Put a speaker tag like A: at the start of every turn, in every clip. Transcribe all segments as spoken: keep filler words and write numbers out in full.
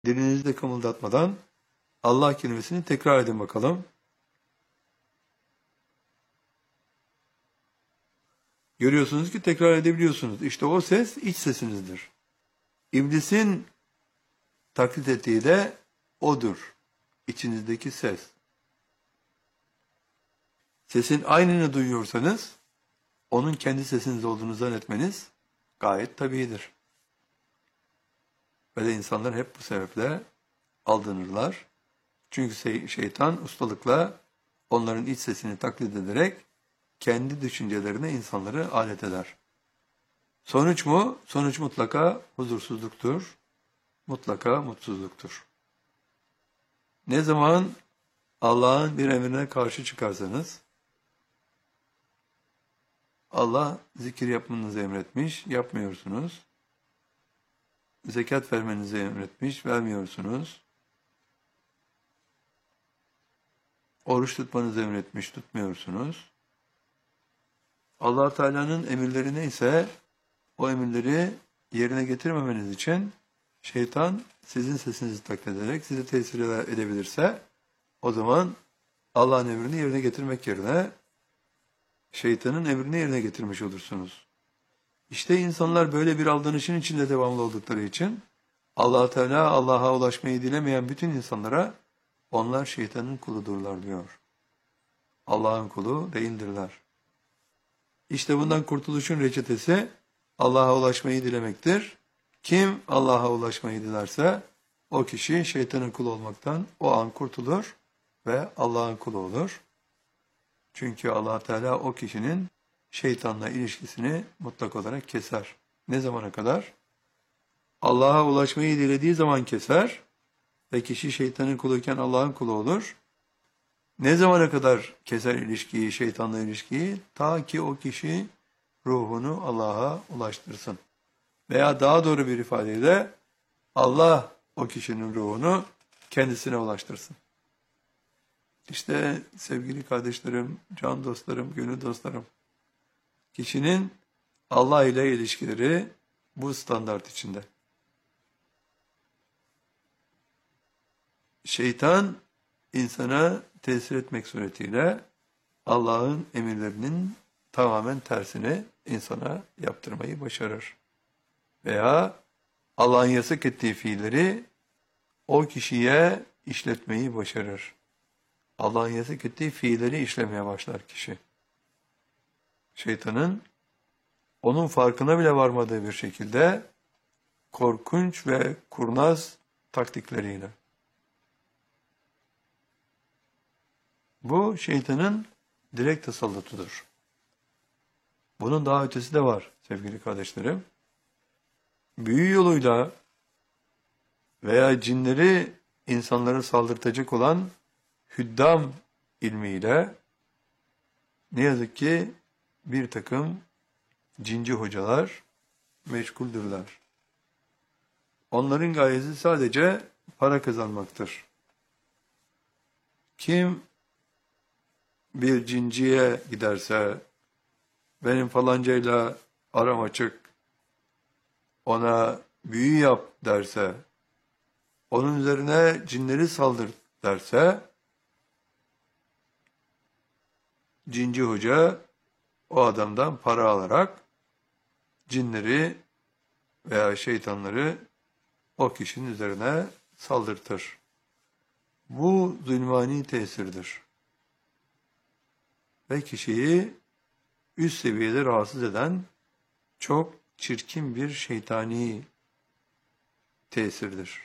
A: Dilinizi de kımıldatmadan Allah kelimesini tekrar edin bakalım. Görüyorsunuz ki tekrar edebiliyorsunuz. İşte o ses iç sesinizdir. İblisin taklit ettiği de odur. İçinizdeki ses. Sesin aynını duyuyorsanız onun kendi sesiniz olduğunu zannetmeniz gayet tabiidir. Böyle insanlar hep bu sebeple aldanırlar. Çünkü şeytan ustalıkla onların iç sesini taklit ederek kendi düşüncelerine insanları alet eder. Sonuç mu? Sonuç mutlaka huzursuzluktur. Mutlaka mutsuzluktur. Ne zaman Allah'ın bir emrine karşı çıkarsanız, Allah zikir yapmanızı emretmiş, yapmıyorsunuz. Zekat vermenizi emretmiş, vermiyorsunuz. Oruç tutmanızı emretmiş, tutmuyorsunuz. Allah Teala'nın emirleri neyse o emirleri yerine getirmemeniz için şeytan sizin sesinizi taklit ederek sizi tesir edebilirse o zaman Allah'ın emrini yerine getirmek yerine şeytanın emrini yerine getirmiş olursunuz. İşte insanlar böyle bir aldanışın içinde devamlı oldukları için Allah Teala Allah'a ulaşmayı dilemeyen bütün insanlara onlar şeytanın kuludurlar diyor. Allah'ın kulu değildirler. İşte bundan kurtuluşun reçetesi Allah'a ulaşmayı dilemektir. Kim Allah'a ulaşmayı dilerse o kişi şeytanın kulu olmaktan o an kurtulur ve Allah'ın kulu olur. Çünkü Allah Teala o kişinin şeytanla ilişkisini mutlak olarak keser. Ne zamana kadar? Allah'a ulaşmayı dilediği zaman keser ve kişi şeytanın kuluyken Allah'ın kulu olur. Ne zamana kadar keser ilişkiyi, şeytanla ilişkiyi? Ta ki o kişi ruhunu Allah'a ulaştırsın. Veya daha doğru bir ifadeyle Allah o kişinin ruhunu kendisine ulaştırsın. İşte sevgili kardeşlerim, can dostlarım, gönül dostlarım, kişinin Allah ile ilişkileri bu standart içinde. Şeytan insana tesir etmek suretiyle Allah'ın emirlerinin tamamen tersini insana yaptırmayı başarır. Veya Allah'ın yasak ettiği fiilleri o kişiye işletmeyi başarır. Allah'ın yasak ettiği fiilleri işlemeye başlar kişi. Şeytanın onun farkına bile varmadığı bir şekilde korkunç ve kurnaz taktikleriyle. Bu şeytanın direkt tasallutudur. Bunun daha ötesi de var sevgili kardeşlerim. Büyü yoluyla veya cinleri insanlara saldırtacak olan hüddam ilmiyle ne yazık ki bir takım cinci hocalar meşguldürler. Onların gayesi sadece para kazanmaktır. Kim bir cinciye giderse, benim falancayla aram açık, ona büyü yap derse, onun üzerine cinleri saldır derse, cinci hoca o adamdan para alarak cinleri veya şeytanları o kişinin üzerine saldırtır. Bu zulmani tesirdir. Ve kişiyi üst seviyede rahatsız eden çok çirkin bir şeytani tesirdir.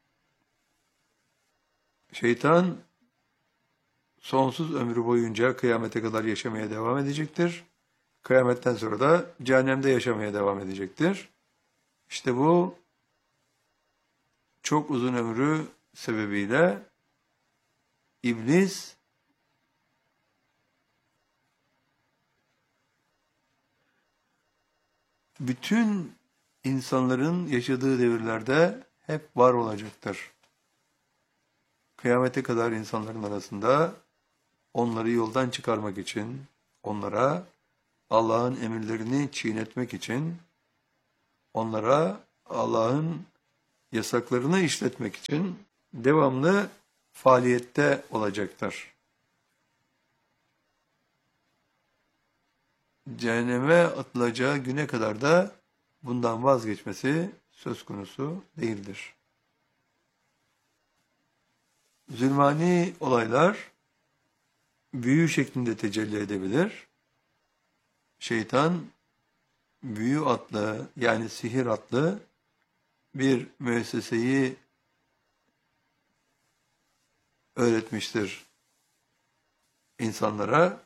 A: Şeytan sonsuz ömrü boyunca kıyamete kadar yaşamaya devam edecektir. Kıyametten sonra da cehennemde yaşamaya devam edecektir. İşte bu çok uzun ömrü sebebiyle iblis bütün insanların yaşadığı devirlerde hep var olacaktır. Kıyamete kadar insanların arasında onları yoldan çıkarmak için, onlara Allah'ın emirlerini çiğnetmek için, onlara Allah'ın yasaklarını işletmek için devamlı faaliyette olacaktır. Cehenneme atılacağı güne kadar da bundan vazgeçmesi söz konusu değildir. Zulmani olaylar büyü şeklinde tecelli edebilir. Şeytan büyü adlı, yani sihir adlı bir müesseseyi öğretmiştir insanlara.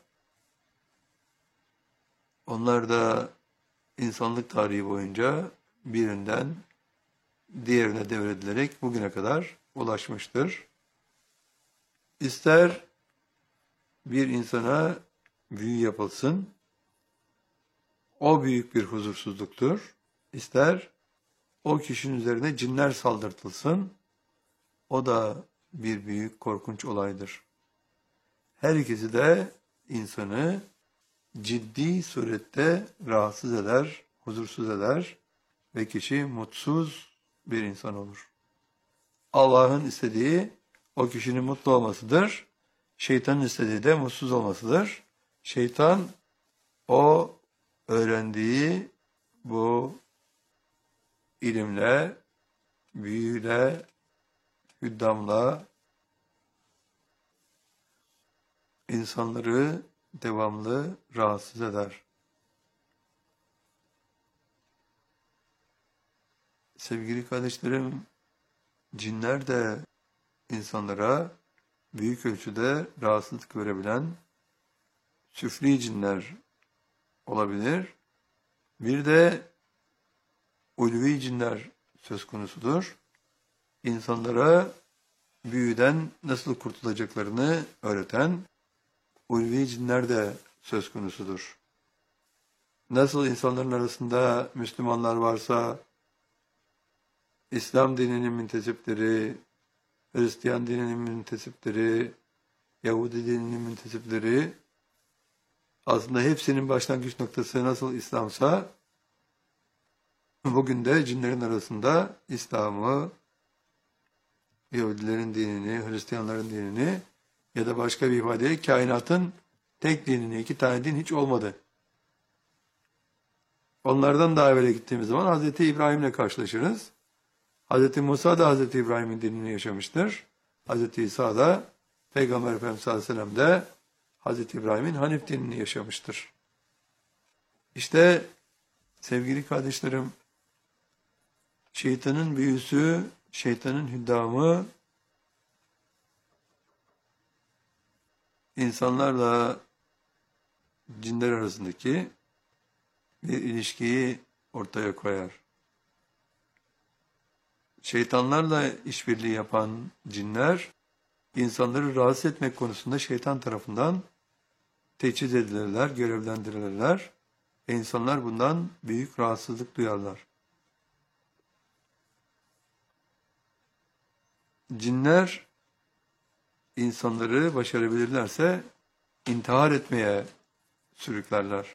A: Onlar da insanlık tarihi boyunca birinden diğerine devredilerek bugüne kadar ulaşmıştır. İster bir insana büyü yapılsın, o büyük bir huzursuzluktur. İster o kişinin üzerine cinler saldırtılsın, o da bir büyük korkunç olaydır. Her ikisi de insanı ciddi surette rahatsız eder, huzursuz eder ve kişi mutsuz bir insan olur. Allah'ın istediği o kişinin mutlu olmasıdır. Şeytanın istediği de mutsuz olmasıdır. Şeytan o öğrendiği bu ilimle, büyüyle, hüddamla insanları devamlı rahatsız eder. Sevgili kardeşlerim, cinler de insanlara büyük ölçüde rahatsızlık verebilen süfli cinler olabilir. Bir de ulvi cinler söz konusudur. İnsanlara büyüden nasıl kurtulacaklarını öğreten ulvi cinler de söz konusudur. Nasıl insanların arasında Müslümanlar varsa, İslam dininin müntesipleri, Hristiyan dininin müntesipleri, Yahudi dininin müntesipleri, aslında hepsinin başlangıç noktası nasıl İslam'sa, bugün de cinlerin arasında İslam'ı, Yahudilerin dinini, Hristiyanların dinini ya da başka bir ifadeyle kainatın tek dinini, iki tane din hiç olmadı. Onlardan daha evvel gittiğimiz zaman Hazreti İbrahim'le karşılaşırız. Hazreti Musa da Hazreti İbrahim'in dinini yaşamıştır. Hazreti İsa da Peygamber Efendimiz sallallahu aleyhi ve sellem de Hazreti İbrahim'in Hanif dinini yaşamıştır. İşte sevgili kardeşlerim, şeytanın büyüsü, şeytanın hüddamı insanlarla cinler arasındaki bir ilişkiyi ortaya koyar. Şeytanlarla işbirliği yapan cinler, insanları rahatsız etmek konusunda şeytan tarafından teçhiz edilirler, görevlendirilirler ve insanlar bundan büyük rahatsızlık duyarlar. Cinler, insanları başarabilirlerse intihar etmeye sürüklerler.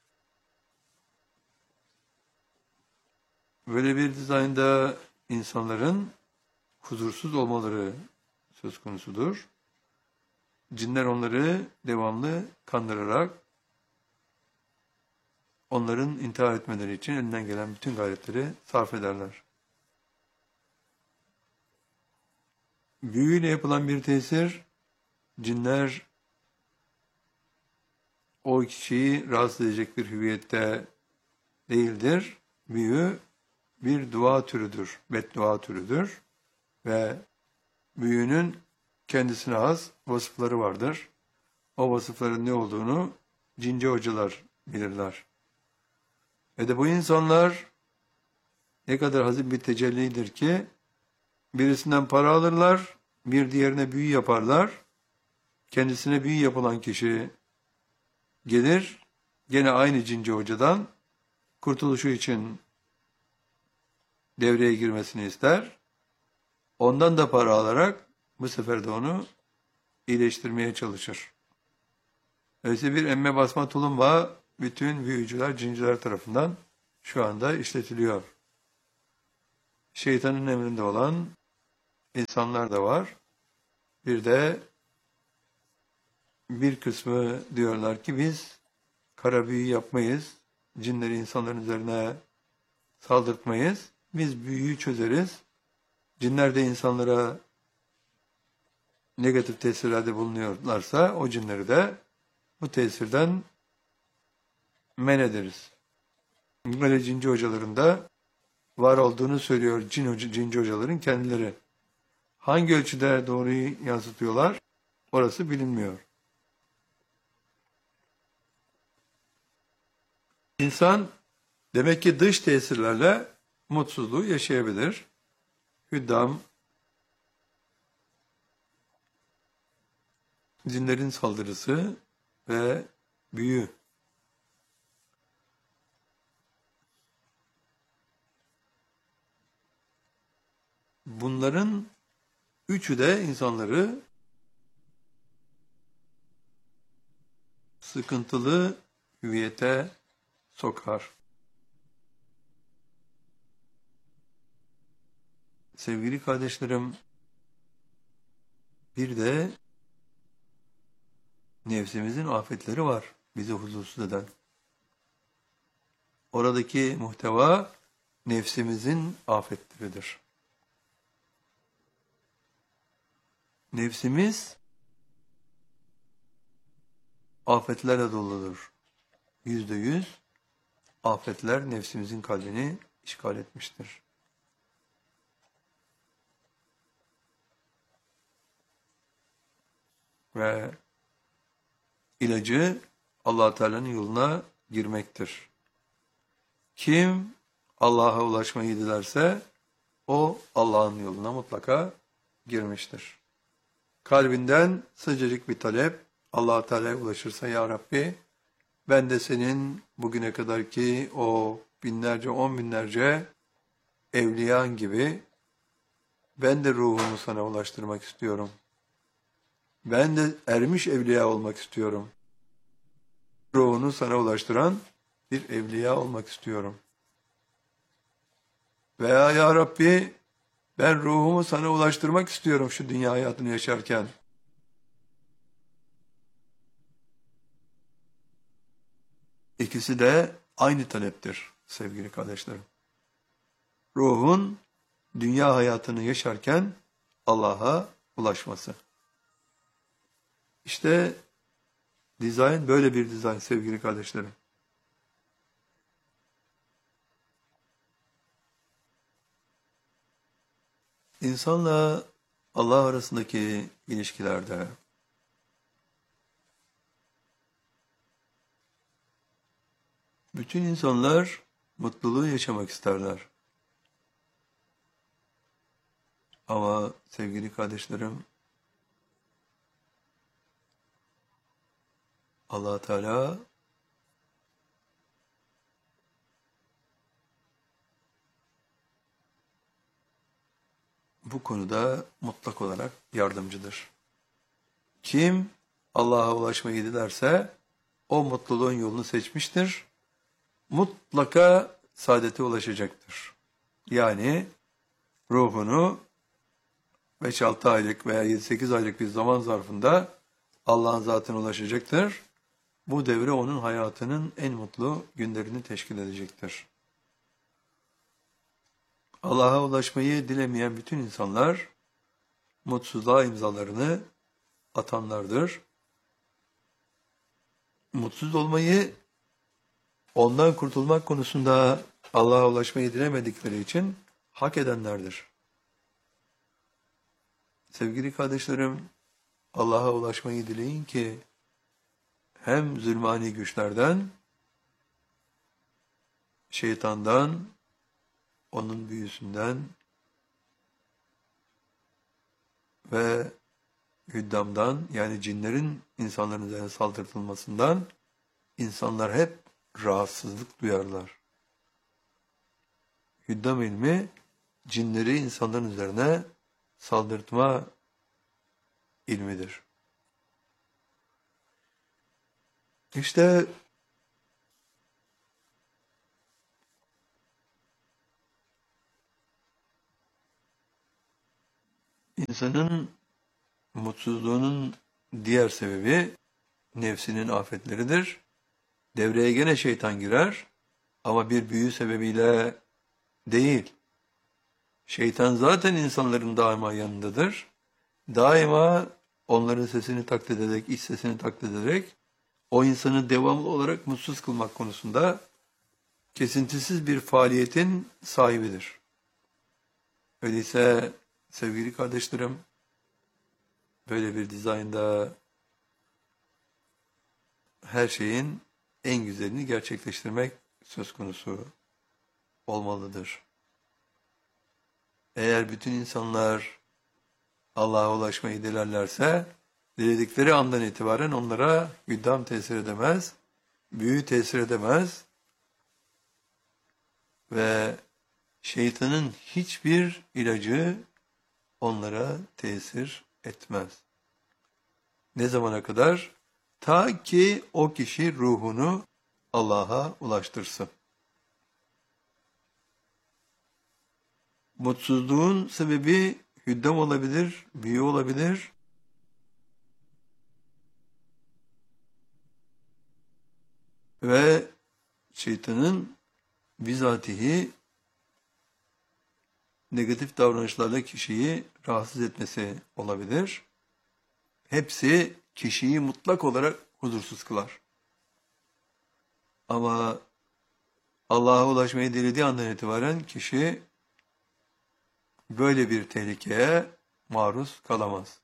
A: Böyle bir dizaynda insanların huzursuz olmaları söz konusudur. Cinler onları devamlı kandırarak onların intihar etmeleri için elinden gelen bütün gayretleri sarf ederler. Büyüyle yapılan bir tesir, cinler o kişiyi rahatsız edecek bir hüviyette değildir. Büyü bir dua türüdür, beddua türüdür ve büyünün kendisine has vasıfları vardır. O vasıfların ne olduğunu cinci hocalar bilirler. Ve de bu insanlar ne kadar hazin bir tecellidir ki birisinden para alırlar, bir diğerine büyü yaparlar. Kendisine büyü yapılan kişi gelir, gene aynı cinci hocadan kurtuluşu için devreye girmesini ister. Ondan da para alarak bu sefer de onu iyileştirmeye çalışır. Öyleyse bir emme basma tulumba bütün büyücüler, cinciler tarafından şu anda işletiliyor. şeytanın emrinde olan insanlar da var. Bir de bir kısmı diyorlar ki biz kara büyü yapmayız, cinleri insanların üzerine saldırtmayız, biz büyüyü çözeriz. Cinler de insanlara negatif tesirlerde bulunuyorlarsa o cinleri de bu tesirden men ederiz. Böyle cinci hocaların da var olduğunu söylüyor cin hoca, cinci hocaların kendileri. Hangi ölçüde doğruyu yansıtıyorlar orası bilinmiyor. İnsan demek ki dış tesirlerle mutsuzluğu yaşayabilir. Hüddam, cinlerin saldırısı ve büyü. Bunların üçü de insanları sıkıntılı hüviyete sokar. Sevgili kardeşlerim, bir de nefsimizin afetleri var bizi huzursuz eden. Oradaki muhteva nefsimizin afetleridir. Nefsimiz afetlerle doludur. Yüzde yüz afetler nefsimizin kalbini işgal etmiştir. Ve ilacı Allah Teala'nın yoluna girmektir. Kim Allah'a ulaşmayı dilerse o Allah'ın yoluna mutlaka girmiştir. Kalbinden sıcacık bir talep Allah Teala'ya ulaşırsa ya Rabbi ben de senin bugüne kadarki o binlerce on binlerce evliyan gibi ben de ruhumu sana ulaştırmak istiyorum. Ben de ermiş evliya olmak istiyorum. Ruhunu sana ulaştıran bir evliya olmak istiyorum. Veya ya Rabbi ben ruhumu sana ulaştırmak istiyorum şu dünya hayatını yaşarken. İkisi de aynı taleptir sevgili kardeşlerim. Ruhun dünya hayatını yaşarken Allah'a ulaşması. İşte dizayn böyle bir dizayn sevgili kardeşlerim. İnsanla Allah arasındaki ilişkilerde bütün insanlar mutluluğu yaşamak isterler. Ama sevgili kardeşlerim, Allah Teala bu konuda mutlak olarak yardımcıdır. Kim Allah'a ulaşmayı dilerse o mutluluğun yolunu seçmiştir. Mutlaka saadete ulaşacaktır. Yani ruhunu beş altı aylık veya yedi sekiz aylık bir zaman zarfında Allah'ın zatına ulaşacaktır. Bu devre onun hayatının en mutlu günlerini teşkil edecektir. Allah'a ulaşmayı dilemeyen bütün insanlar mutsuzluğa imzalarını atanlardır. Mutsuz olmayı, ondan kurtulmak konusunda Allah'a ulaşmayı dilemedikleri için hak edenlerdir. Sevgili kardeşlerim, Allah'a ulaşmayı dileyin ki hem zulmani güçlerden, şeytandan, onun büyüsünden ve hüddamdan yani cinlerin insanların üzerine saldırtılmasından insanlar hep rahatsızlık duyarlar. Hüddam ilmi cinleri insanların üzerine saldırtma ilmidir. İşte İnsanın mutsuzluğunun diğer sebebi nefsinin afetleridir. Devreye gene şeytan girer ama bir büyü sebebiyle değil. Şeytan zaten insanların daima yanındadır. Daima onların sesini taklit ederek, iç sesini taklit ederek o insanı devamlı olarak mutsuz kılmak konusunda kesintisiz bir faaliyetin sahibidir. Öyleyse sevgili kardeşlerim, böyle bir dizaynda her şeyin en güzelini gerçekleştirmek söz konusu olmalıdır. Eğer bütün insanlar Allah'a ulaşmayı dilerlerse, diledikleri andan itibaren onlara güddam tesir edemez, büyü tesir edemez ve şeytanın hiçbir ilacı onlara tesir etmez. Ne zamana kadar? Ta ki o kişi ruhunu Allah'a ulaştırsın. Mutsuzluğun sebebi hüddam olabilir, büyü olabilir. Ve şeytanın bizatihi negatif davranışlarla kişiyi rahatsız etmesi olabilir. Hepsi kişiyi mutlak olarak huzursuz kılar. Ama Allah'a ulaşmayı dilediği andan itibaren kişi böyle bir tehlikeye maruz kalamaz.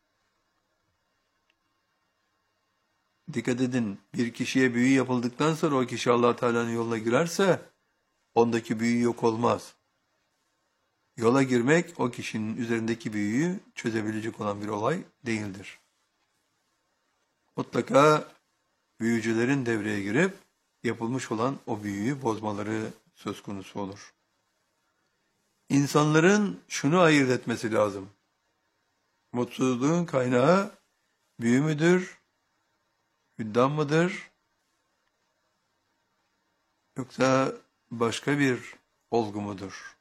A: Dikkat edin, bir kişiye büyü yapıldıktan sonra o kişi Allah Teala'nın yoluna girerse ondaki büyü yok olmaz. Yola girmek o kişinin üzerindeki büyüyü çözebilecek olan bir olay değildir. Mutlaka büyücülerin devreye girip yapılmış olan o büyüyü bozmaları söz konusu olur. İnsanların şunu ayırt etmesi lazım. Mutsuzluğun kaynağı büyü müdür, hüddam mıdır, yoksa başka bir olgu mudur?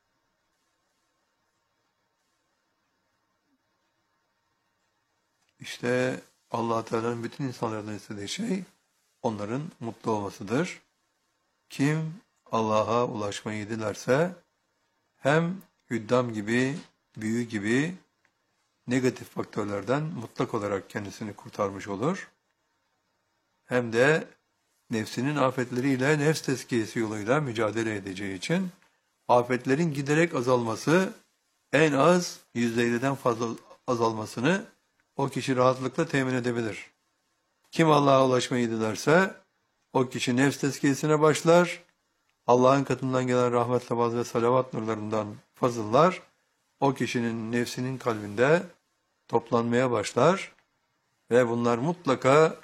A: İşte Allah Teala'nın bütün insanlardan istediği şey onların mutlu olmasıdır. Kim Allah'a ulaşmayı dilerse hem hüddam gibi, büyü gibi negatif faktörlerden mutlak olarak kendisini kurtarmış olur. Hem de nefsinin afetleriyle nefs tezkiyesi yoluyla mücadele edeceği için afetlerin giderek azalması, en az yüzde elliden fazla azalmasını o kişi rahatlıkla temin edebilir. Kim Allah'a ulaşmayı dilerse o kişi nefs tezkiyesine başlar. Allah'ın katından gelen rahmetle vaz ve salavat nurlarından fazıllar o kişinin nefsinin kalbinde toplanmaya başlar ve bunlar mutlaka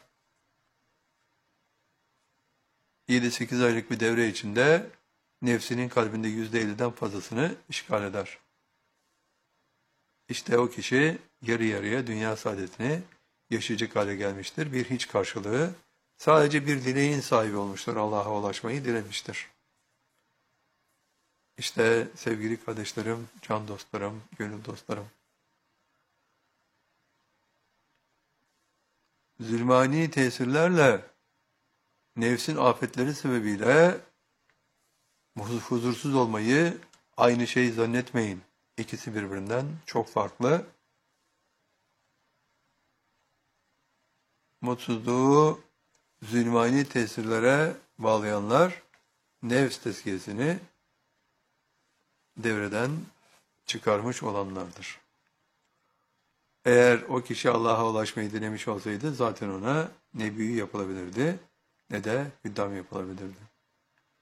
A: yedi sekiz aylık bir devre içinde nefsinin kalbinde yüzde elliden fazlasını işgal eder. İşte o kişi yarı yarıya dünya saadetini yaşayacak hale gelmiştir. Bir hiç karşılığı, sadece bir dileğin sahibi olmuştur. Allah'a ulaşmayı dilemiştir. İşte sevgili kardeşlerim, can dostlarım, gönül dostlarım. Zulmani tesirlerle, nefsin afetleri sebebiyle huzursuz olmayı aynı şey zannetmeyin. İkisi birbirinden çok farklı. Mutsuzluğu zulmani tesirlere bağlayanlar nefs tezkiyesini devreden çıkarmış olanlardır. Eğer o kişi Allah'a ulaşmayı dilemiş olsaydı zaten ona ne büyü yapılabilirdi ne de hüddam yapılabilirdi.